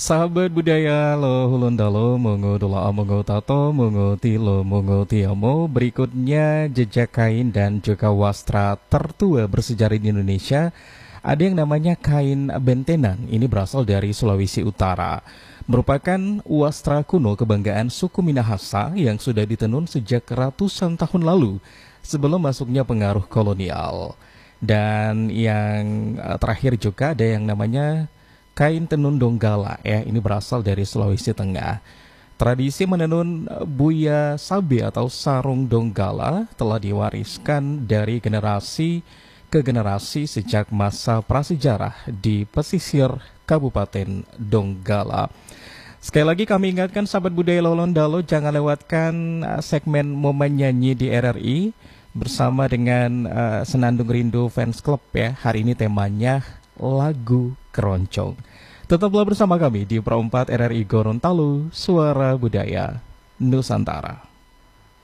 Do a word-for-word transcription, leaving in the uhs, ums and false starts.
Sahabat budaya lo hulundalo mongo dola mongo tato mongo tilo mongo tiamo. Berikutnya jejak kain dan juga wastra tertua bersejarah di Indonesia. Ada yang namanya kain bentenan. Ini berasal dari Sulawesi Utara. Merupakan wastra kuno kebanggaan suku Minahasa yang sudah ditenun sejak ratusan tahun lalu sebelum masuknya pengaruh kolonial. Dan yang eh, terakhir juga ada yang namanya kain tenun Donggala, ya, ini berasal dari Sulawesi Tengah. Tradisi menenun eh, buya sabe atau sarung Donggala telah diwariskan dari generasi ke generasi sejak masa prasejarah di pesisir Kabupaten Donggala. Sekali lagi kami ingatkan sahabat budaya Lolondalo, jangan lewatkan eh, segmen Momen Nyanyi di R R I bersama dengan eh, Senandung Rindu Fans Club, ya. Hari ini temanya lagu keroncong. Tetaplah bersama kami di Pro empat R R I Gorontalo, Suara Budaya Nusantara.